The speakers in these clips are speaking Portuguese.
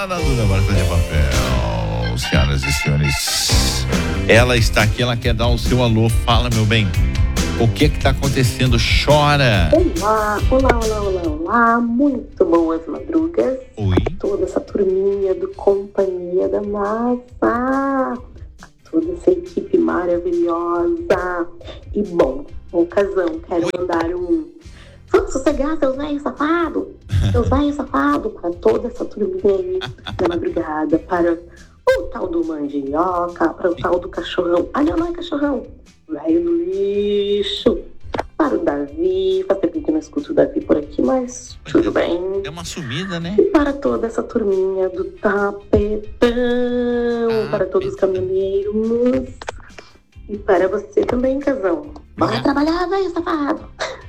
Dona Marca de Papel, senhoras e senhores. Ela está aqui, ela quer dar o seu alô. Fala, meu bem. O que está acontecendo? Chora. Olá. Muito boas madrugas. Oi. Toda essa turminha do Companhia da Massa. Toda essa equipe maravilhosa. E bom, ocasião, quero mandar um... Vamos sossegar, seus velhos safados. Seus velhos safados. Para toda essa turminha aí da madrugada. Para o tal do mandioca. Para o tal do cachorrão. Ah, não é cachorrão. Velho do lixo. Para o Davi. Faz tempo que eu não escuto o Davi por aqui, mas tudo bem. É uma sumida, né? E para toda essa turminha do tapetão. Para todos os caminhoneiros. E para você também, casão. Bora trabalhar, velho safado.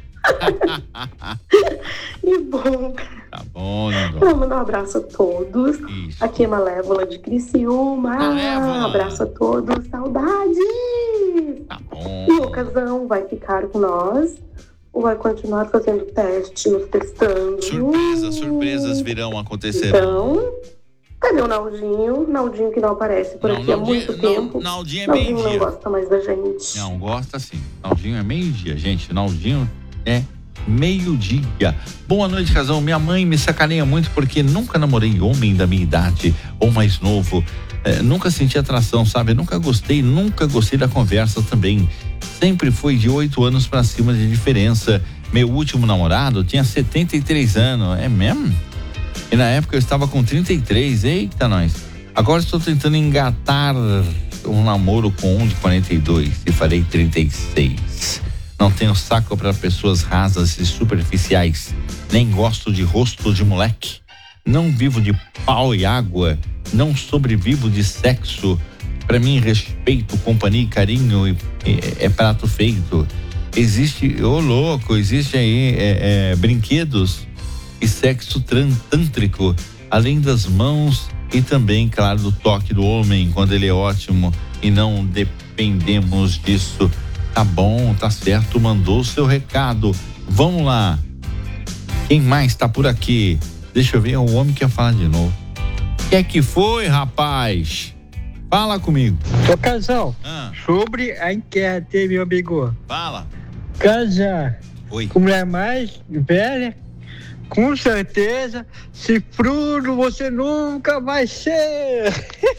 E bom. Tá bom, Lindon. Vou mandar um abraço a todos. Isso. Aqui é Malévola de Criciúma. Malévola. Abraço a todos. Saudades. Tá bom. E o casão vai ficar com nós ou vai continuar fazendo teste, nos testando? Surpresas virão, acontecerão. Então, cadê o Naldinho? Naldinho que não aparece por aqui há muito tempo. Naldinho é Naldinho meio-dia. não gosta mais da gente. Não, gosta sim. Naldinho é meio-dia, gente. Naldinho é meio-dia. Boa noite, casal. Minha mãe me sacaneia muito porque nunca namorei homem da minha idade ou mais novo. Nunca senti atração, sabe? Nunca gostei da conversa também. Sempre foi de 8 anos pra cima de diferença. Meu último namorado tinha 73 anos. É mesmo? E na época eu estava com 33. Eita, nós. Agora estou tentando engatar um namoro com um de 42 e farei 36. Não tenho saco para pessoas rasas e superficiais. Nem gosto de rosto de moleque. Não vivo de pau e água. Não sobrevivo de sexo. Pra mim, respeito, companhia e carinho é prato feito. Existe aí brinquedos e sexo tântrico, além das mãos e também, claro, do toque do homem, quando ele é ótimo e não dependemos disso. Tá bom, tá certo, mandou o seu recado. Vamos lá. Quem mais tá por aqui? Deixa eu ver, o homem quer falar de novo. O que é que foi, rapaz? Fala comigo. Ô, casal, sobre a enquete, meu amigo. Fala. Casar Oi. com mulher mais velha, com certeza, cifrudo você nunca vai ser.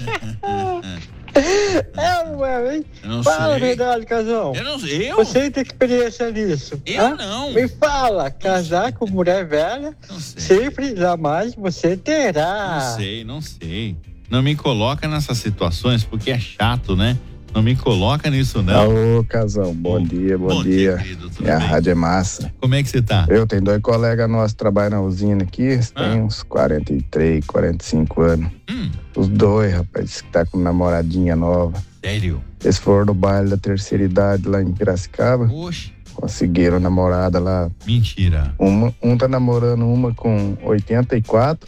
Hein? Fala a verdade, casal. Eu não sei. Você tem experiência nisso? Eu não. Me fala, casar com mulher velha, sempre jamais você terá. Não sei. Não me coloca nessas situações porque é chato, né? Não me coloca nisso, não. Alô, casal, bom dia. Querido, tudo bem? A rádio é massa. Como é que você tá? Eu tenho 2 colegas nossos que trabalham na usina aqui, tem uns 43, 45 anos. Os 2, rapaz, que tá com namoradinha nova. Sério? Eles foram no baile da terceira idade lá em Piracicaba. Oxe. Conseguiram namorada lá. Mentira. Um tá namorando uma com 84.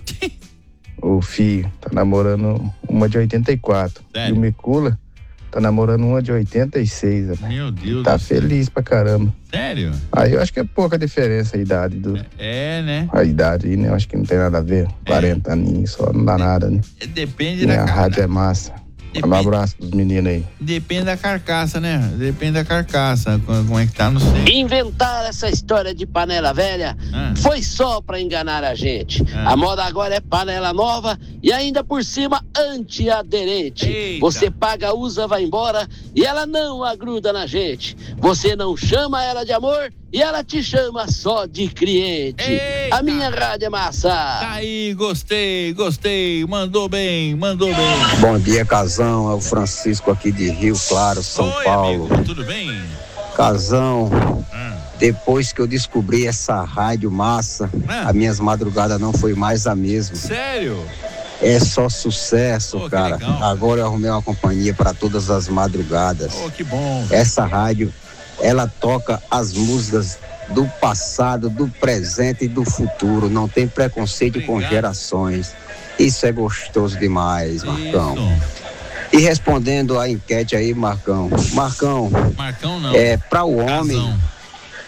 O filho tá namorando uma de 84. Sério? E o Micula tá namorando uma de 86, né? Meu Deus. Tá feliz pra caramba. Sério? Aí eu acho que é pouca diferença a idade do... né? A idade aí, né? Eu acho que não tem nada a ver. 40 aninhos só, não dá nada, né? Depende E da a rádio é massa. Um abraço pros meninos aí. Depende da carcaça, né? Depende da carcaça. Como é que tá, não sei. Inventar essa história de panela velha foi só pra enganar a gente. A moda agora é panela nova e ainda por cima antiaderente. Eita. Você paga, usa, vai embora e ela não agruda na gente. Você não chama ela de amor e ela te chama só de cliente. Eita. A minha rádio é massa. Tá aí, gostei. Mandou bem. Bom dia, casão. É o Francisco aqui de Rio Claro, São Oi, Paulo. amigo, tudo bem? Casão, depois que eu descobri essa rádio massa, as minhas madrugadas não foi mais a mesma. Sério? É só sucesso, cara. legal. Agora eu arrumei uma companhia para todas as madrugadas. Que bom. Essa rádio, ela toca as músicas do passado, do presente e do futuro. Não tem preconceito com gerações. Isso é gostoso demais, Marcão. E respondendo a enquete aí, Marcão, Marcão não. para o homem,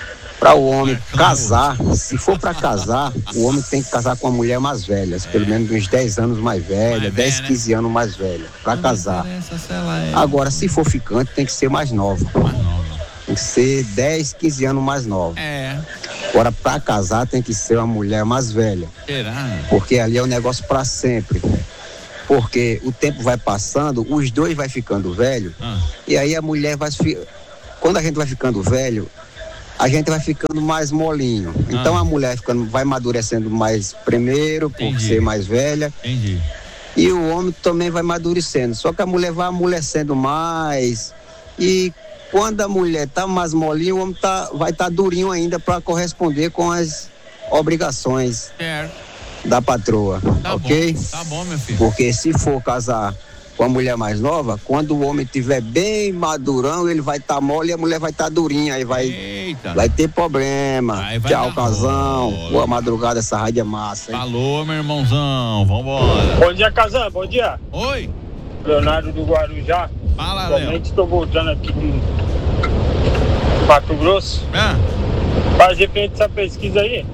Para o homem casar, se for para casar, o homem tem que casar com uma mulher mais velha, pelo menos uns 10 anos mais velha, 10, 15 anos mais velha, para casar. Agora, se for ficante, tem que ser mais nova. Tem que ser 10, 15 anos mais nova. Agora, para casar, tem que ser uma mulher mais velha. Porque ali é um negócio para sempre. Porque o tempo vai passando, os dois vai ficando velho, e aí a mulher vai... Quando a gente vai ficando velho, a gente vai ficando mais molinho. Então a mulher vai amadurecendo mais primeiro, por ser mais velha. E o homem também vai amadurecendo. Só que a mulher vai amolecendo mais. E quando a mulher tá mais molinha, o homem vai estar durinho ainda para corresponder com as obrigações da patroa. Ok? Tá bom, meu filho. Porque se for casar com a mulher mais nova, quando o homem estiver bem madurão, ele vai estar mole e a mulher vai estar durinha, aí vai ter problema. Tchau, casão. Boa madrugada, essa rádio é massa, hein? Falou, meu irmãozão, vambora. Bom dia, casão, bom dia. Oi. Leonardo do Guarujá. Fala, Léo. Atualmente estou voltando aqui do Mato Grosso. Faz referente essa pesquisa aí.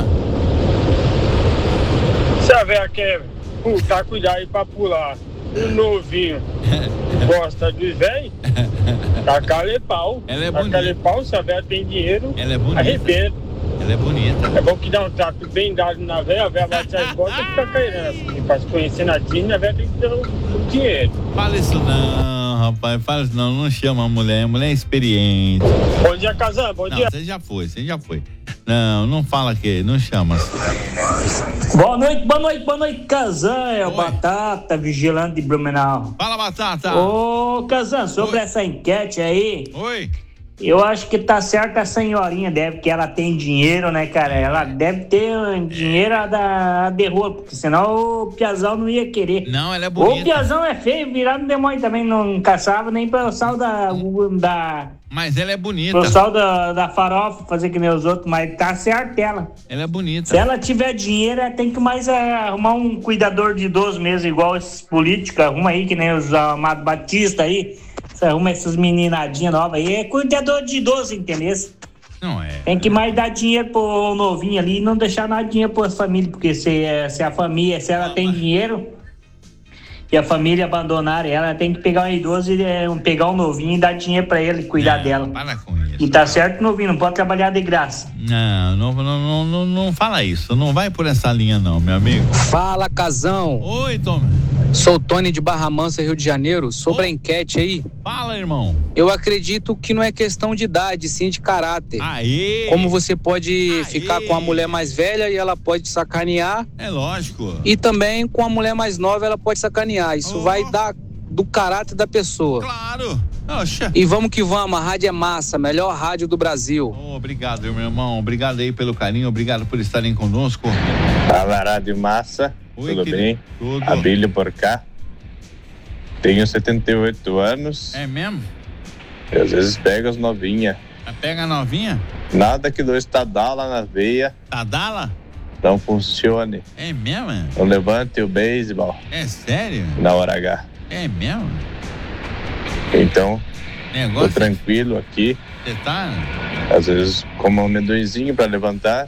Se a véia quer cuidar aí pra pular, o novinho gosta dos velhos, taca-lhe pau. Ela é bonita. Taca-lhe pau, se a véia tem dinheiro, ela é bonita. arrebenta. Ela é bonita. É bom que dá um trato bem dado na véia, a véia bate as botas e fica caindo. E pra se conhecer na Disney, a véia tem que ter o dinheiro. Fala isso não, rapaz. Fala isso não chama a mulher é experiente. Bom dia, casão, bom dia. Você já foi. Não fala que, não chama. Boa noite, Kazan, é o Batata, vigilante de Blumenau. Fala, Batata. Ô, Kazan, sobre essa enquete aí. Oi. Eu acho que tá certo a senhorinha, que ela tem dinheiro, né, cara? Ela deve ter dinheiro a derrota, porque senão o Piazão não ia querer. Não, ela é bonita. O Piazão é feio, virado demônio também, não caçava nem pelo sal da... Mas ela é bonita. Pelo sal da farofa, fazer que nem os outros, mas tá certo ela. Ela é bonita. Se ela tiver dinheiro, ela tem que mais arrumar um cuidador de idoso mesmo, igual esses políticos, arruma aí, que nem os Amado Batista aí. Você arruma essas meninadinhas novas aí, é cuidador de idoso, entendeu? Não é. Tem que mais dar dinheiro pro novinho ali e não deixar nada de dinheiro pra família, porque se a família, se ela tem dinheiro e a família abandonar ela, tem que pegar um idoso e pegar um novinho e dar dinheiro pra ele, cuidar dela. Para com isso. E tá certo, novinho, não pode trabalhar de graça. Não fala isso, não vai por essa linha não, meu amigo. Fala, Casão. Oi, Tom. Sou o Tony de Barra Mansa, Rio de Janeiro. Sobre a enquete aí. Fala, irmão. Eu acredito que não é questão de idade, sim de caráter. Aê! Como você pode ficar com a mulher mais velha e ela pode sacanear. É lógico. E também com a mulher mais nova ela pode sacanear. Isso vai dar do caráter da pessoa. Claro. Oxa. E vamos que vamos, a rádio é massa, melhor rádio do Brasil. Obrigado, meu irmão. Obrigado aí pelo carinho, obrigado por estarem conosco. Fala, rádio massa. Oi, tudo bem? Tudo. Abílio por cá. Tenho 78 anos. É mesmo? E às vezes pego as novinhas. Pega a novinha? Nada que dois tadala na veia. Tadala? Não funcione. É mesmo? Não levante o beisebol. É sério? Na hora H. É mesmo? Então, Negócio... tô tranquilo aqui. Você tá? Às vezes como um amendoinzinho pra levantar.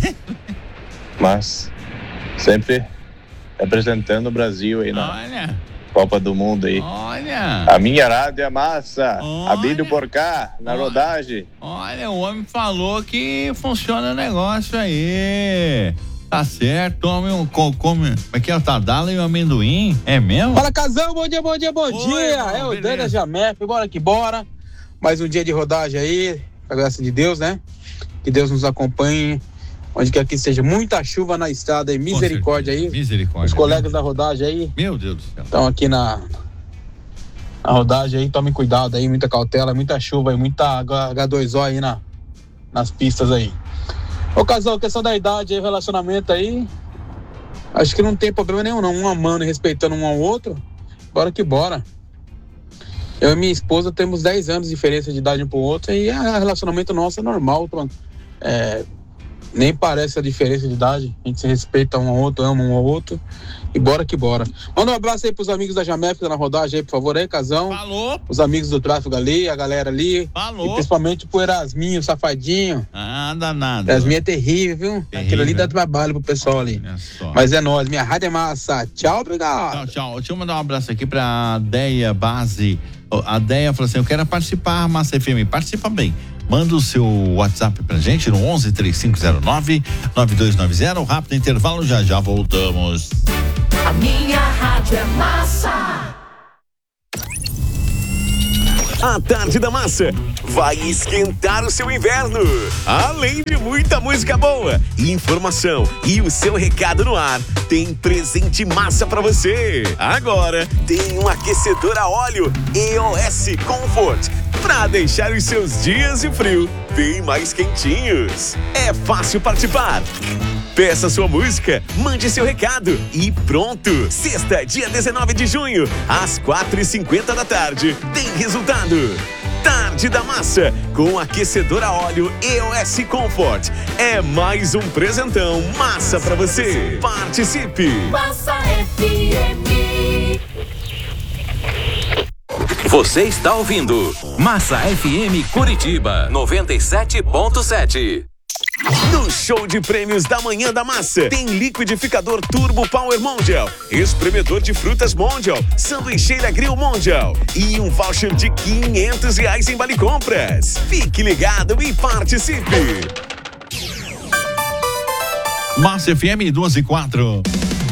Mas sempre representando o Brasil aí na Copa do Mundo aí. Olha! A minha rádio é massa. Abílio por cá, na rodagem. Olha, o homem falou que funciona o negócio aí. Tá certo, tome como é que é o Tadala e o amendoim? É mesmo? Fala, Casão, bom dia. É o Dan da Jamep, bora que bora. Mais um dia de rodagem aí, com a graça de Deus, né? Que Deus nos acompanhe, onde quer que seja, muita chuva na estrada aí, misericórdia aí. Misericórdia. Os colegas da rodagem aí. Meu Deus do céu. Estão aqui na rodagem aí, tomem cuidado aí, muita cautela, muita chuva aí, muita H2O aí nas pistas aí. Ô, Casal, questão da idade aí, relacionamento aí, acho que não tem problema nenhum não, um amando e respeitando um ao outro, bora que bora. Eu e minha esposa temos 10 anos de diferença de idade um pro outro e o relacionamento nosso é normal, Nem parece a diferença de idade. A gente se respeita um ao outro, ama um ao outro. E bora que bora. Manda um abraço aí pros amigos da Jamef que tá na rodagem aí, por favor, aí, Casão. Falou. Os amigos do tráfego ali, a galera ali. Falou. E principalmente pro Erasminho, safadinho. Danado. Erasminho é terrível, viu? Terrível. Aquilo ali dá trabalho pro pessoal ali. Mas é nóis, minha rádio é massa. Tchau, obrigado. Tchau. Deixa eu mandar um abraço aqui pra Deia Base. A Deia falou assim, eu quero participar, Massa FM. Participa bem. Manda o seu WhatsApp pra gente no 11 3509 9290. Rápido intervalo, já voltamos. A minha rádio é massa. A Tarde da Massa vai esquentar o seu inverno. Além de muita música boa, informação e o seu recado no ar, tem presente massa pra você. Agora tem um aquecedor a óleo EOS Comfort pra deixar os seus dias de frio bem mais quentinhos. É fácil participar. Peça sua música, mande seu recado e pronto! Sexta, dia 19 de junho, às 4h50 da tarde, tem resultado. Tarde da Massa, com aquecedor a óleo EOS Comfort. É mais um presentão massa pra você. Participe! Massa FM. Você está ouvindo Massa FM Curitiba 97.7. No show de prêmios da Manhã da Massa, tem liquidificador Turbo Power Mondial, espremedor de frutas Mondial, sanduicheira Grill Mondial e um voucher de R$500 em Vale Compras. Fique ligado e participe! Massa FM 2 e 4.